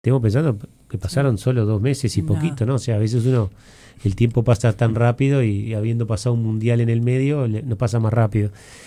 Estemos pensando que pasaron solo 2 meses y poquito, ¿no? O sea, a veces el tiempo pasa tan rápido y habiendo pasado un mundial en el medio, no pasa más rápido.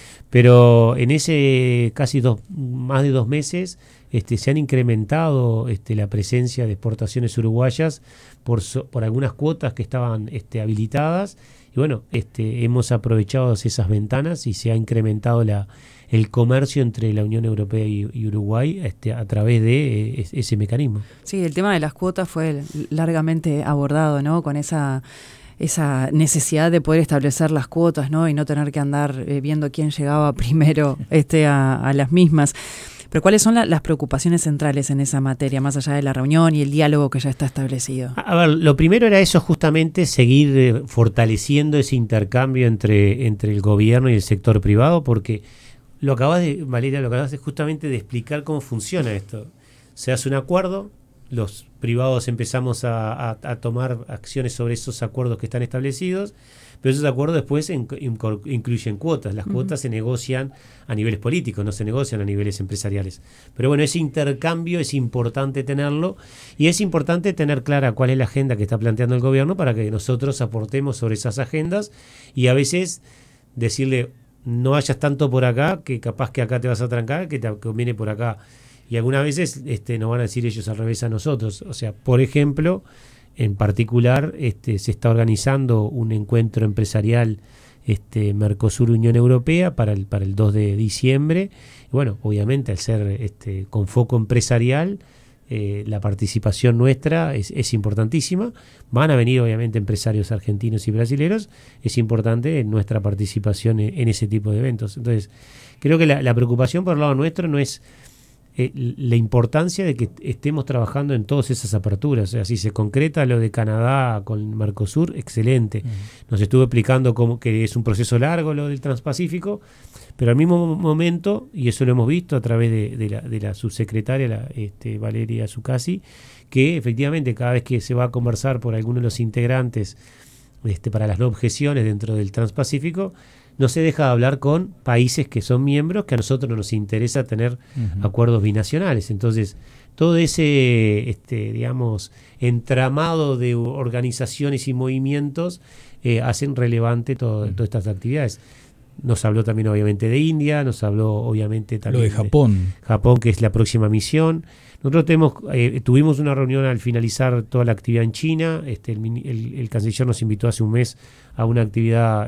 Pero en ese más de 2 meses, se han incrementado la presencia de exportaciones uruguayas por algunas cuotas que estaban habilitadas. Y bueno, hemos aprovechado esas ventanas y se ha incrementado el comercio entre la Unión Europea y Uruguay a través de ese mecanismo. Sí, el tema de las cuotas fue largamente abordado, ¿no? Con esa necesidad de poder establecer las cuotas, ¿no? Y no tener que andar viendo quién llegaba primero a las mismas. Pero ¿cuáles son las preocupaciones centrales en esa materia, más allá de la reunión y el diálogo que ya está establecido? A ver, lo primero era eso, justamente seguir fortaleciendo ese intercambio entre el gobierno y el sector privado, porque Valeria, lo acabas justamente de explicar cómo funciona esto. Se hace un acuerdo, los privados empezamos a tomar acciones sobre esos acuerdos que están establecidos, pero esos acuerdos después incluyen cuotas. Las cuotas se negocian a niveles políticos, no se negocian a niveles empresariales. Pero bueno, ese intercambio es importante tenerlo, y es importante tener clara cuál es la agenda que está planteando el gobierno para que nosotros aportemos sobre esas agendas, y a veces decirle: no vayas tanto por acá, que capaz que acá te vas a trancar, que te conviene por acá. Y algunas veces nos van a decir ellos al revés a nosotros. O sea, por ejemplo, en particular, se está organizando un encuentro empresarial Mercosur-Unión Europea para el 2 de diciembre. Y bueno, obviamente, al ser con foco empresarial, la participación nuestra es importantísima. Van a venir obviamente empresarios argentinos y brasileños. Es importante nuestra participación en ese tipo de eventos. Entonces, creo que la preocupación por el lado nuestro no es la importancia de que estemos trabajando en todas esas aperturas. O sea, si se concreta lo de Canadá con Mercosur, excelente. Nos estuvo explicando que es un proceso largo lo del Transpacífico, pero al mismo momento, y eso lo hemos visto a través de la subsecretaria Valeria Zuccasi, que efectivamente cada vez que se va a conversar por alguno de los integrantes para las no objeciones dentro del Transpacífico, no se deja de hablar con países que son miembros, que a nosotros nos interesa tener acuerdos binacionales. Entonces, todo ese entramado de organizaciones y movimientos hacen relevante todas estas actividades. Nos habló también obviamente de India, nos habló obviamente también de Japón. Japón, que es la próxima misión. Nosotros tuvimos una reunión al finalizar toda la actividad en China. El canciller nos invitó hace un mes a una actividad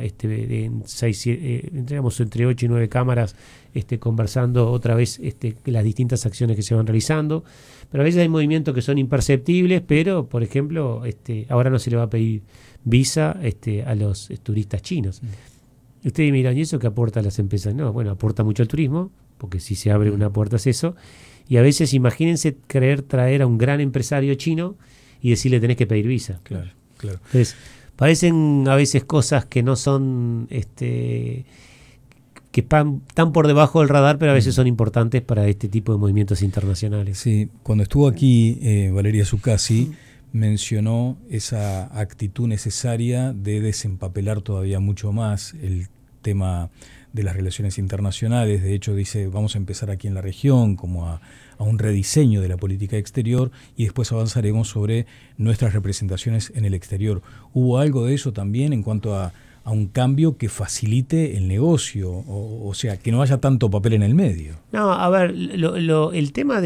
entre 8 y 9 cámaras, conversando otra vez las distintas acciones que se van realizando. Pero a veces hay movimientos que son imperceptibles, pero por ejemplo, ahora no se le va a pedir visa a los turistas chinos. Ustedes miran, ¿y eso qué aporta a las empresas? No, bueno, aporta mucho al turismo, porque si se abre una puerta es eso. Y a veces, imagínense querer traer a un gran empresario chino y decirle: tenés que pedir visa. Claro. Entonces, parecen a veces cosas que no son, que están por debajo del radar, pero a veces son importantes para este tipo de movimientos internacionales. Sí, cuando estuvo aquí Valeria Zuccasi, mencionó esa actitud necesaria de desempapelar todavía mucho más el tema de las relaciones internacionales. De hecho, dice: vamos a empezar aquí en la región como a un rediseño de la política exterior, y después avanzaremos sobre nuestras representaciones en el exterior. ¿Hubo algo de eso también en cuanto a un cambio que facilite el negocio? O sea, que no haya tanto papel en el medio. No, a ver, el tema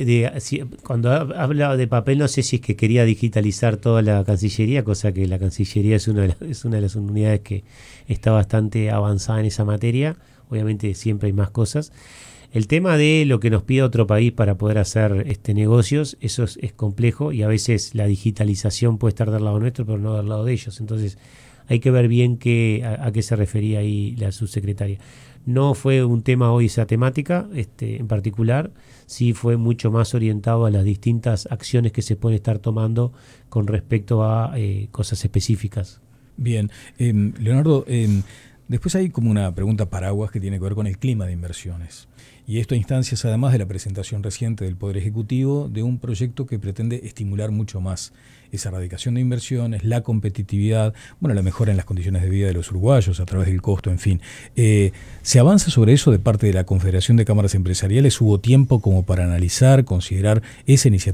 cuando habla de papel, no sé si es que quería digitalizar toda la Cancillería, cosa que la Cancillería es una de las unidades que está bastante avanzada en esa materia. Obviamente siempre hay más cosas. El tema de lo que nos pide otro país para poder hacer negocios, eso es complejo, y a veces la digitalización puede estar del lado nuestro, pero no del lado de ellos. Entonces, hay que ver bien a qué se refería ahí la subsecretaria. No fue un tema hoy esa temática en particular, sí fue mucho más orientado a las distintas acciones que se pueden estar tomando con respecto a cosas específicas. Bien, Leonardo, después hay como una pregunta paraguas que tiene que ver con el clima de inversiones. Y esto a instancias además de la presentación reciente del Poder Ejecutivo de un proyecto que pretende estimular mucho más esa erradicación de inversiones, la competitividad, la mejora en las condiciones de vida de los uruguayos a través del costo, en fin. ¿Se avanza sobre eso de parte de la Confederación de Cámaras Empresariales? ¿Hubo tiempo como para analizar, considerar esa iniciativa